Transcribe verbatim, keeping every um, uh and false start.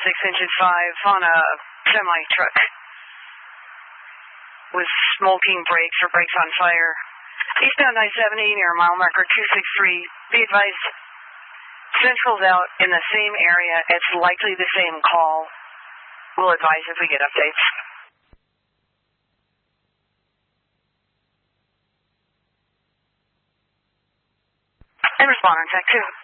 six engine five on a semi-truck with smoking brakes or brakes on fire. Eastbound nine seventy near mile marker two six three. Be advised, Central's out in the same area. It's likely the same call. We'll advise if we get updates. And respond on track two.